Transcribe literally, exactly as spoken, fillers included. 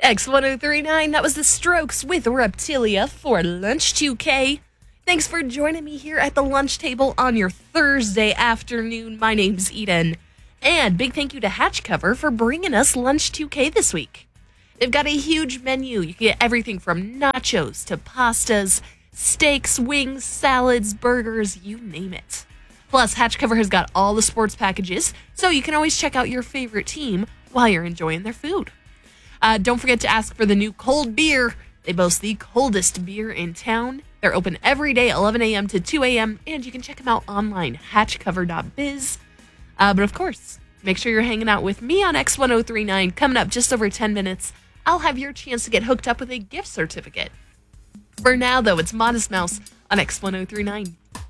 X ten thirty-nine, that was The Strokes with Reptilia for Lunch two K. Thanks for joining me here at the lunch table on your Thursday afternoon. My name's Eden. And big thank you to Hatch Cover for bringing us Lunch two K this week. They've got a huge menu. You can get everything from nachos to pastas, steaks, wings, salads, burgers, you name it. Plus, Hatch Cover has got all the sports packages, so you can always check out your favorite team while you're enjoying their food. Uh, don't forget to ask for the new cold beer. They boast the coldest beer in town. They're open every day, eleven a.m. to two a.m., and you can check them out online, hatch cover dot biz. Uh, but of course, make sure you're hanging out with me on X ten thirty-nine. Coming up just over ten minutes, I'll have your chance to get hooked up with a gift certificate. For now, though, it's Modest Mouse on X ten thirty-nine.